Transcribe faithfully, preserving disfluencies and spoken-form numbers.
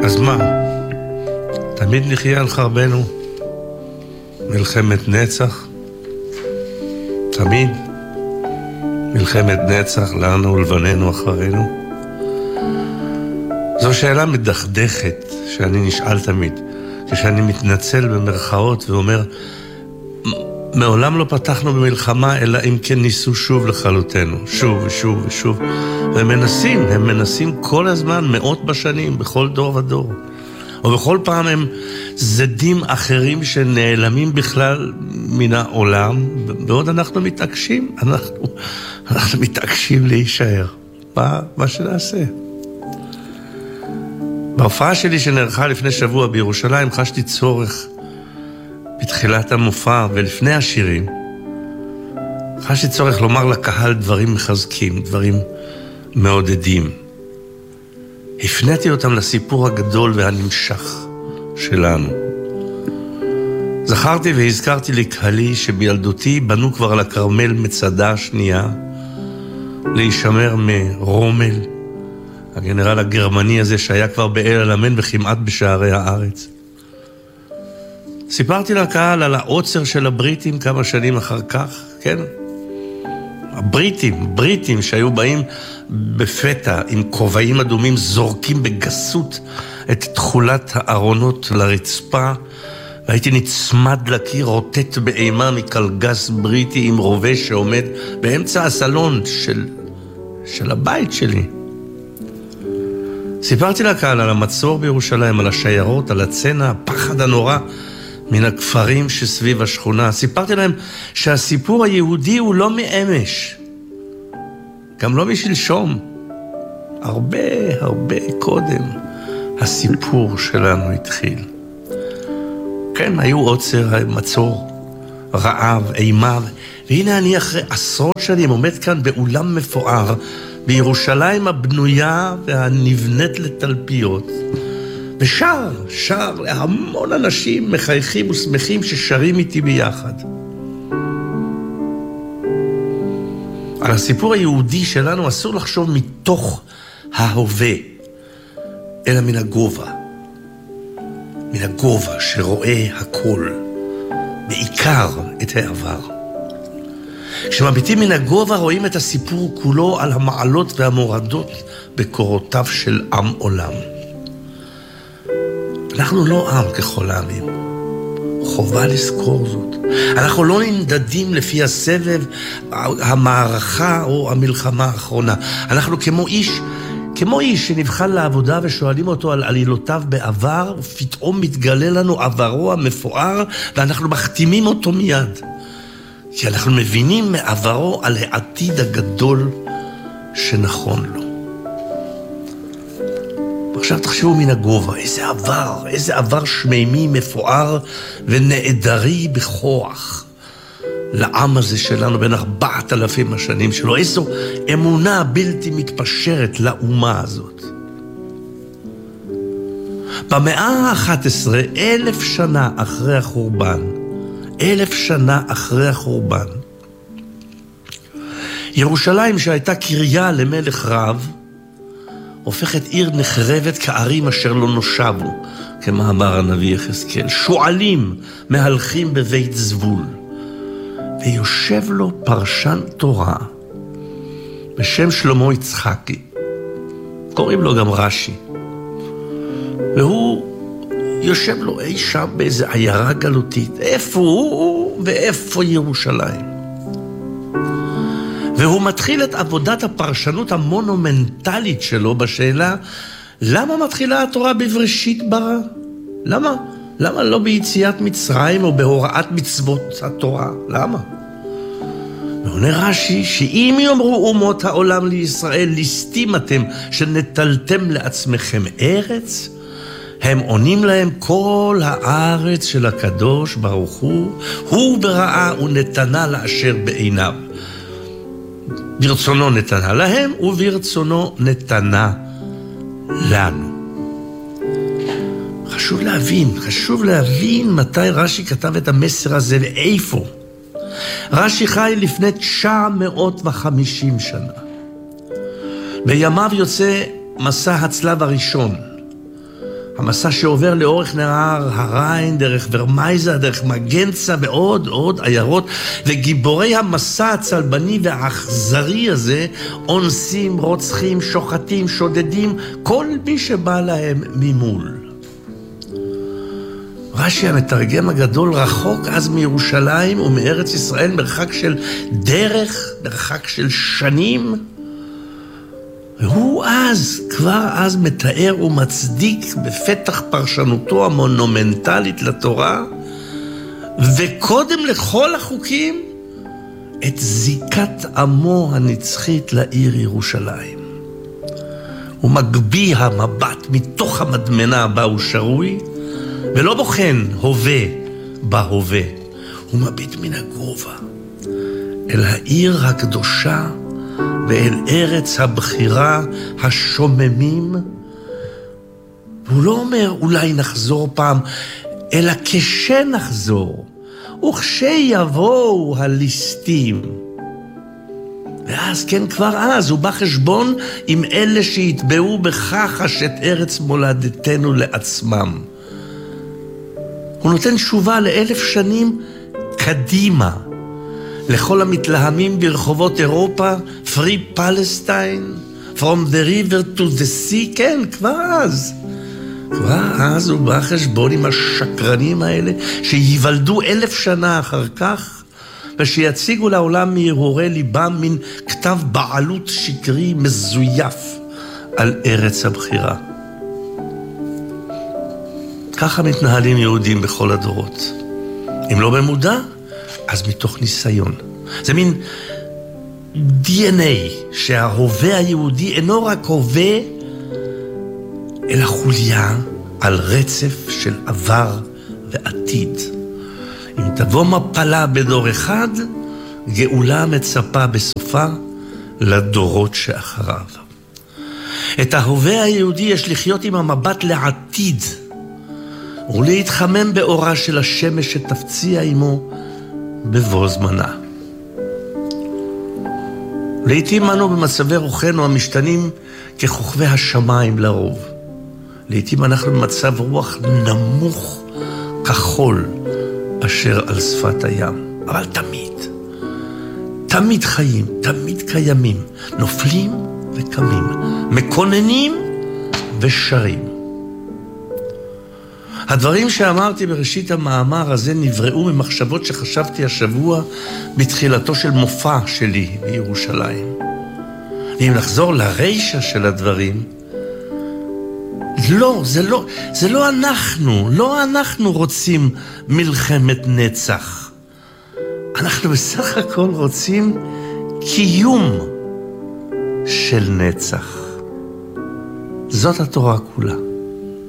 אז מה? תמיד נחיה על חרבנו מלחמת נצח? תמיד מלחמת נצח לנו ולבננו אחרינו? זו שאלה מדכדכת שאני נשאל תמיד, כשאני מתנצל במרכאות ואומר, מעולם לא פתחנו במלחמה, אלא אם כן ניסו שוב לכלותנו, שוב ושוב ושוב. והם מנסים, הם מנסים כל הזמן, מאות בשנים, בכל דור ודור. ובכל פעם הם זדים אחרים שנעלמים בכלל מן העולם, בעוד אנחנו מתעקשים, אנחנו, אנחנו מתעקשים להישאר. מה, מה שנעשה? בהופעה שלי שנערכה לפני שבוע בירושלים, חשתי צורך בתחילת המופע ולפני השירים, חשתי צורך לומר לקהל דברים מחזקים, דברים מעודדים. הפניתי אותם לסיפור הגדול והנמשך שלנו. זכרתי והזכרתי לקהלי שבילדותי בנו כבר על הכרמל מצדה השנייה, להישמר מרומל, הגנרל הגרמני הזה שהיה כבר באל אלמן וכמעט בשערי הארץ. סיפרתי לקהל על העוצר של הבריטים כמה שנים אחר כך, כן? הבריטים, בריטים שהיו באים בפתע עם כובעים אדומים, זורקים בגסות את תכולת הארונות לרצפה, והייתי נצמד לקיר, רוטט באימה מקלגס בריטי עם רובה שעומד באמצע הסלון של, של הבית שלי. סיפרתי לקהל על המצור בירושלים, על השיירות, על הצנע, הפחד הנורא מן הכפרים שסביב השכונה. סיפרתי להם שהסיפור היהודי הוא לא מאמש, גם לא משלשום. הרבה הרבה קודם הסיפור שלנו התחיל. כן, היו עוצר, מצור, רעב, אימה, והנה אני אחרי עשרות שנים עומד כאן באולם מפואר, בירושלים הבנויה והנבנית לתלפיות, ושר, שר להמון אנשים מחייכים ושמחים ששרים איתי ביחד. על הסיפור היהודי שלנו אסור לחשוב מתוך ההווה, אלא מן הגובה. מן הגובה שרואה הכל, בעיקר את העבר. כשמביטים מן הגובה רואים את הסיפור כולו על המעלות והמורדות בקורותיו של עם עולם. אנחנו לא עם ככל העמים. חובה לזכור זאת. אנחנו לא נמדדים לפי הסבב, המערכה או המלחמה האחרונה. אנחנו כמו איש, כמו איש שנבחן לעבודה ושואלים אותו על עלילותיו בעבר, ופתאום מתגלה לנו עברו המפואר, ואנחנו מחתימים אותו מיד. כי אנחנו מבינים מעברו על העתיד הגדול שנכון לו. עכשיו תחשבו מן הגובה, איזה עבר, איזה עבר שמימי, מפואר ונעדרי בכוח לעם הזה שלנו בין ארבעת אלפים השנים שלו. איזו אמונה בלתי מתפשרת לאומה הזאת. במאה ה-אחת עשרה, אלף שנה אחרי החורבן, אלף שנה אחרי החורבן, ירושלים שהייתה קריה למלך רב, הופכת עיר נחרבת כערים אשר לא נושבו, כמאמר הנביא יחזקאל. שועלים מהלכים בבית זבול, ויושב לו פרשן תורה בשם שלמה יצחקי, קוראים לו גם רש"י, והוא יושב לו אי שם באיזה עיירה גלותית. איפה הוא ואיפה ירושלים? והוא מתחיל את עבודת הפרשנות המונומנטלית שלו בשאלה, למה מתחילה התורה בבראשית ברא? למה? למה לא ביציאת מצרים או בהוראת מצוות התורה? למה? ועונה רש"י, שאם יאמרו אומות העולם לישראל, ליסטים אתם שנטלתם לעצמכם ארץ, הם עונים להם, כל הארץ של הקדוש ברוך הוא, הוא בראה ונתנה לאשר בעיניו. ברצונו נתנה להם, וברצונו נתנה לנו. חשוב להבין, חשוב להבין מתי רש"י כתב את המסר הזה ואיפה. רש"י חי לפני תשע מאות וחמישים שנה. בימיו יוצא מסע הצלב הראשון, המסע שעובר לאורך נהר הריין, דרך ורמייזה, דרך מגנצה ועוד עוד עיירות, וגיבורי המסע הצלבני והאכזרי הזה אונסים, רוצחים, שוחטים, שודדים, כל מי שבא להם ממול. רש"י המתרגם הגדול רחוק אז מירושלים ומארץ ישראל מרחק של דרך, מרחק של שנים, והוא אז, כבר אז מתאר ומצדיק בפתח פרשנותו המונומנטלית לתורה, וקודם לכל החוקים, את זיקת עמו הנצחית לעיר ירושלים. הוא מגביא המבט מתוך המדמנה בה הוא שרוי, ולא בוחן הווה בהווה. הוא מביט מן הגובה אל העיר הקדושה ואל ארץ הבחירה השוממים. והוא לא אומר אולי נחזור פעם, אלא כשנחזור, וכשיבואו הליסטים. ואז כן, כבר אז הוא בא חשבון עם אלה שהתבעו בכחש את ארץ מולדתנו לעצמם. הוא נותן תשובה לאלף שנים קדימה, לכל המתלהמים ברחובות אירופה, Free Palestine, From the river to the sea, כן, כבר אז. כבר אז הוא בא חשבון עם השקרנים האלה, שיוולדו אלף שנה אחר כך, ושיציגו לעולם מהרהורי ליבם מן כתב בעלות שקרי מזויף על ארץ הבחירה. ככה מתנהלים יהודים בכל הדורות. אם לא במודע, אז מתוך ניסיון. זה מין די אן איי שההווה היהודי אינו רק הווה, אלא חוליה על רצף של עבר ועתיד. אם תבוא מפלה בדור אחד, גאולה מצפה בסופה לדורות שאחריו. את ההווה היהודי יש לחיות עם המבט לעתיד, ולהתחמם באורה של השמש שתפציע עמו בבוא זמנה. לעתים אנו במצבי רוחנו המשתנים ככוכבי השמיים לרוב. לעתים אנחנו במצב רוח נמוך כחול אשר על שפת הים. אבל תמיד, תמיד חיים, תמיד קיימים, נופלים וקמים, מקוננים ושרים. הדברים שאמרתי בראשית המאמר הזה נבראו ממחשבות שחשבתי השבוע בתחילתו של מופע שלי בירושלים. ואם נחזור לרישה של הדברים, לא, זה לא, זה לא אנחנו, לא אנחנו רוצים מלחמת נצח. אנחנו בסך הכל רוצים קיום של נצח. זאת התורה כולה.